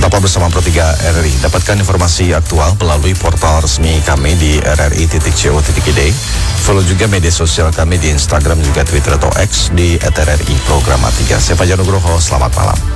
Tetaplah bersama Pro 3 RRI. Dapatkan informasi aktual melalui portal resmi kami di rri.co.id. Follow juga media sosial kami di Instagram juga Twitter atau X di @RRI Programa 3. Saya Fajar Nugroho, selamat malam.